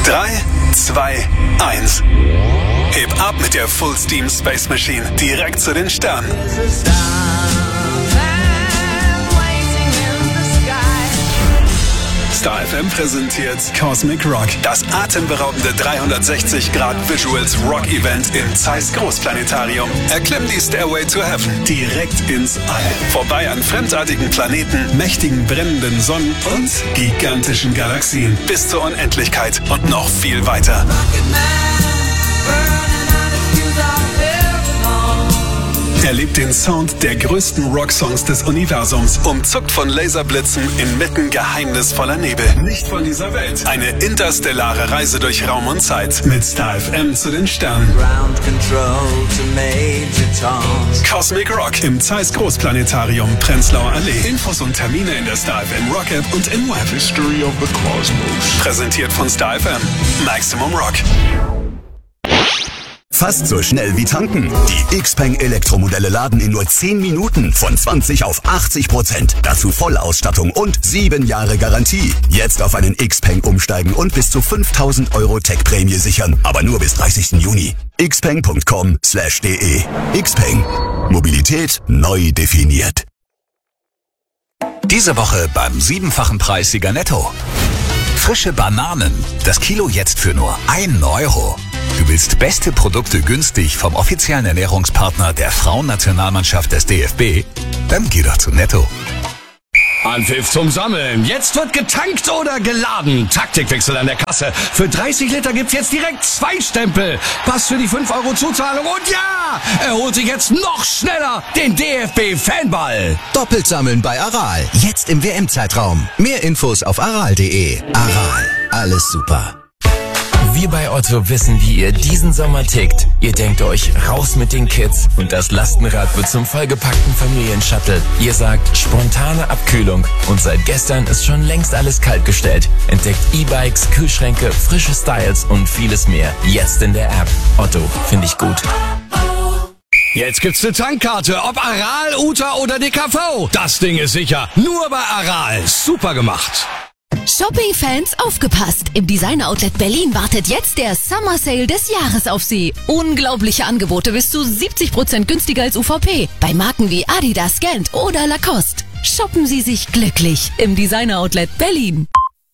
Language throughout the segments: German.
3, 2, 1. Heb ab mit der Full Steam Space Machine direkt zu den Sternen. Star FM präsentiert Cosmic Rock, das atemberaubende 360-Grad-Visuals-Rock-Event im Zeiss Großplanetarium. Erklimm die Stairway to Heaven direkt ins All. Vorbei an fremdartigen Planeten, mächtigen brennenden Sonnen und gigantischen Galaxien. Bis zur Unendlichkeit und noch viel weiter. Erlebt den Sound der größten Rocksongs des Universums, umzuckt von Laserblitzen inmitten geheimnisvoller Nebel. Nicht von dieser Welt. Eine interstellare Reise durch Raum und Zeit mit Star FM zu den Sternen. Cosmic Rock im Zeiss Großplanetarium, Prenzlauer Allee. Infos und Termine in der Star FM Rock App und im Web. History of the Cosmos. Präsentiert von Star FM. Maximum Rock. Fast so schnell wie tanken. Die Xpeng Elektromodelle laden in nur 10 Minuten von 20 auf 80%. Dazu Vollausstattung und 7 Jahre Garantie. Jetzt auf einen Xpeng umsteigen und bis zu 5.000 € Tech-Prämie sichern. Aber nur bis 30. Juni. xpeng.com/de. Xpeng. Mobilität neu definiert. Diese Woche beim 7-fachen Preissieger Netto. Frische Bananen. Das Kilo jetzt für nur 1 €. Du willst beste Produkte günstig vom offiziellen Ernährungspartner der Frauennationalmannschaft des DFB? Dann geh doch zu Netto. Anpfiff zum Sammeln. Jetzt wird getankt oder geladen. Taktikwechsel an der Kasse. Für 30 Liter gibt's jetzt direkt 2 Stempel. Pass für die 5 € Zuzahlung und ja! Er holt sich jetzt noch schneller den DFB-Fanball. Doppelt sammeln bei Aral. Jetzt im WM-Zeitraum. Mehr Infos auf aral.de. Aral. Alles super. Wir bei Otto wissen, wie ihr diesen Sommer tickt. Ihr denkt euch, raus mit den Kids und das Lastenrad wird zum vollgepackten Familienshuttle. Ihr sagt, spontane Abkühlung und seit gestern ist schon längst alles kaltgestellt. Entdeckt E-Bikes, Kühlschränke, frische Styles und vieles mehr. Jetzt in der App. Otto, finde ich gut. Jetzt gibt's eine Tankkarte, ob Aral, Uta oder DKV. Das Ding ist sicher. Nur bei Aral. Super gemacht. Shopping-Fans, aufgepasst! Im Designer-Outlet Berlin wartet jetzt der Summer Sale des Jahres auf Sie. Unglaubliche Angebote bis zu 70% günstiger als UVP. Bei Marken wie Adidas, Gant oder Lacoste. Shoppen Sie sich glücklich im Designer-Outlet Berlin.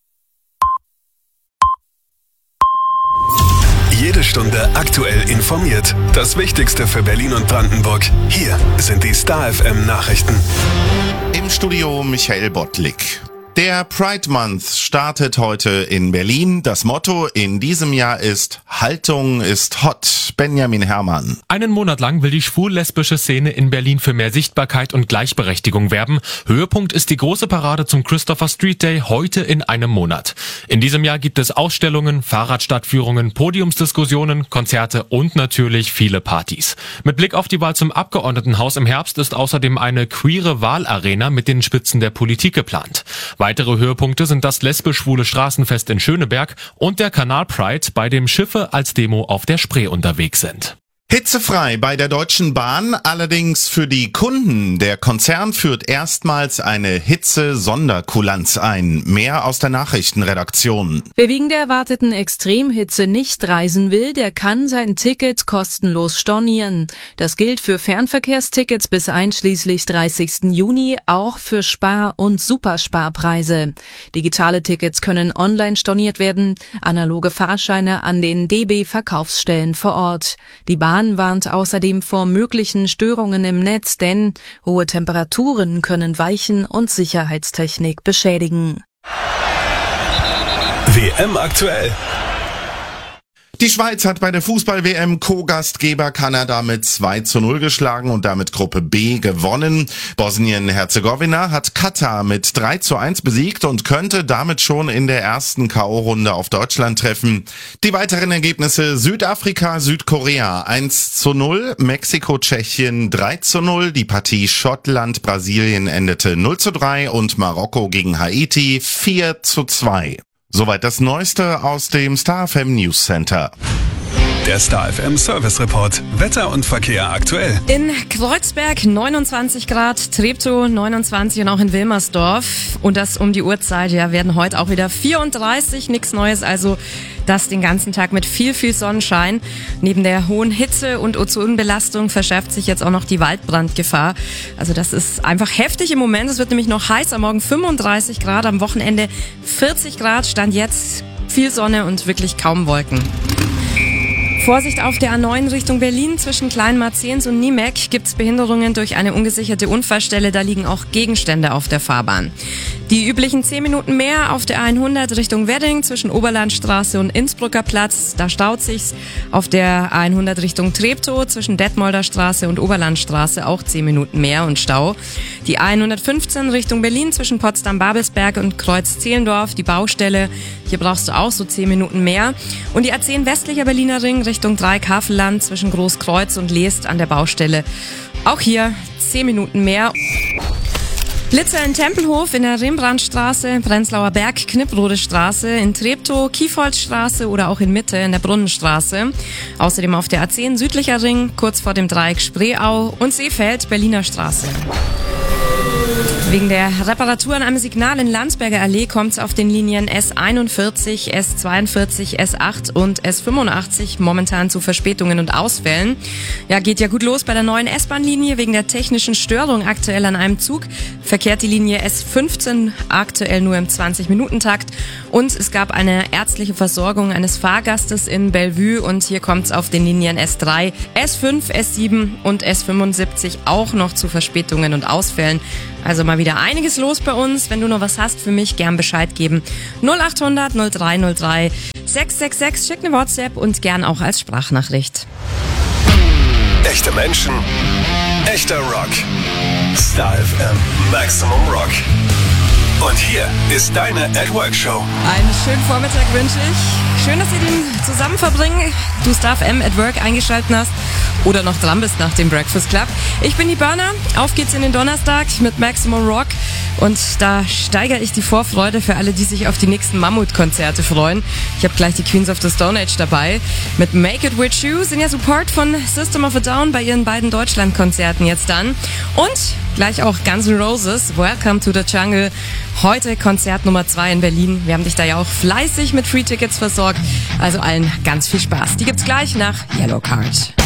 Jede Stunde aktuell informiert. Das Wichtigste für Berlin und Brandenburg. Hier sind die Star FM Nachrichten. Im Studio Michael Bottlik. Der Pride Month startet heute in Berlin. Das Motto in diesem Jahr ist Haltung ist hot. Benjamin Herrmann. Einen Monat lang will die schwul-lesbische Szene in Berlin für mehr Sichtbarkeit und Gleichberechtigung werben. Höhepunkt ist die große Parade zum Christopher Street Day heute in einem Monat. In diesem Jahr gibt es Ausstellungen, Fahrradstadtführungen, Podiumsdiskussionen, Konzerte und natürlich viele Partys. Mit Blick auf die Wahl zum Abgeordnetenhaus im Herbst ist außerdem eine queere Wahlarena mit den Spitzen der Politik geplant. Weitere Höhepunkte sind das lesbisch-schwule Straßenfest in Schöneberg und der Kanal Pride, bei dem Schiffe als Demo auf der Spree unterwegs sind. Hitzefrei bei der Deutschen Bahn, allerdings für die Kunden. Der Konzern führt erstmals eine Hitze-Sonderkulanz ein. Mehr aus der Nachrichtenredaktion. Wer wegen der erwarteten Extremhitze nicht reisen will, der kann sein Ticket kostenlos stornieren. Das gilt für Fernverkehrstickets bis einschließlich 30. Juni, auch für Spar- und Supersparpreise. Digitale Tickets können online storniert werden, analoge Fahrscheine an den DB-Verkaufsstellen vor Ort. Die Bahn warnt außerdem vor möglichen Störungen im Netz, denn hohe Temperaturen können Weichen und Sicherheitstechnik beschädigen. WM aktuell. Die Schweiz hat bei der Fußball-WM Co-Gastgeber Kanada mit 2:0 geschlagen und damit Gruppe B gewonnen. Bosnien-Herzegowina hat Katar mit 3:1 besiegt und könnte damit schon in der ersten K.O.-Runde auf Deutschland treffen. Die weiteren Ergebnisse: Südafrika, Südkorea 1:0, Mexiko-Tschechien 3:0, die Partie Schottland-Brasilien endete 0:3 und Marokko gegen Haiti 4:2. Soweit das Neueste aus dem Star FM News Center. Der Star FM Service Report. Wetter und Verkehr aktuell. In Kreuzberg 29 Grad, Treptow 29 und auch in Wilmersdorf. Und das um die Uhrzeit, werden heute auch wieder 34. Nichts Neues, also das den ganzen Tag mit viel Sonnenschein. Neben der hohen Hitze und Ozonbelastung verschärft sich jetzt auch noch die Waldbrandgefahr. Also das ist einfach heftig im Moment. Es wird nämlich noch heiß, am Morgen 35 Grad, am Wochenende 40 Grad. Stand jetzt viel Sonne und wirklich kaum Wolken. Vorsicht auf der A9 Richtung Berlin. Zwischen Kleinmarzens und Niemeck gibt's Behinderungen durch eine ungesicherte Unfallstelle. Da liegen auch Gegenstände auf der Fahrbahn. Die üblichen 10 Minuten mehr auf der A100 Richtung Wedding zwischen Oberlandstraße und Innsbrucker Platz. Da staut sich's. Auf der A100 Richtung Treptow zwischen Detmolder Straße und Oberlandstraße auch 10 Minuten mehr und Stau. Die A115 Richtung Berlin zwischen Potsdam-Babelsberg und Kreuz-Zehlendorf, die Baustelle. Hier brauchst du auch so 10 Minuten mehr. Und die A10 westlicher Berliner Ring Richtung Dreieck-Havelland zwischen Großkreuz und Leest an der Baustelle. Auch hier 10 Minuten mehr. Blitzer in Tempelhof, in der Rembrandtstraße, Prenzlauer Berg, Knipprode Straße, in Treptow, Kiefholzstraße oder auch in Mitte in der Brunnenstraße. Außerdem auf der A10 südlicher Ring, kurz vor dem Dreieck Spreeau und Seefeld, Berliner Straße. Wegen der Reparaturen am Signal in Landsberger Allee kommt es auf den Linien S41, S42, S8 und S85 momentan zu Verspätungen und Ausfällen. Geht ja gut los bei der neuen S-Bahn-Linie. Wegen der technischen Störung aktuell an einem Zug verkehrt die Linie S15 aktuell nur im 20-Minuten-Takt. Und es gab eine ärztliche Versorgung eines Fahrgastes in Bellevue und hier kommt es auf den Linien S3, S5, S7 und S75 auch noch zu Verspätungen und Ausfällen. Also mal wieder einiges los bei uns. Wenn du noch was hast für mich, gern Bescheid geben. 0800 0303 666, schick eine WhatsApp und gern auch als Sprachnachricht. Echte Menschen, echter Rock. Star FM Maximum Rock. Und hier ist deine @Work-Show. Einen schönen Vormittag wünsche ich. Schön, dass ihr den zusammen verbringen. Du Star FM @Work eingeschaltet hast oder noch dran bist nach dem Breakfast Club. Ich bin die Burner. Auf geht's in den Donnerstag mit Maximum Rock. Und da steigere ich die Vorfreude für alle, die sich auf die nächsten Mammut-Konzerte freuen. Ich habe gleich die Queens of the Stone Age dabei. Mit Make It With You sind ja Support von System of a Down bei ihren beiden Deutschland-Konzerten jetzt dann. Und gleich auch Guns N' Roses, Welcome to the Jungle. Heute Konzert Nummer 2 in Berlin. Wir haben dich da ja auch fleißig mit Free-Tickets versorgt. Also allen ganz viel Spaß. Die gibt's gleich nach Yellow Card.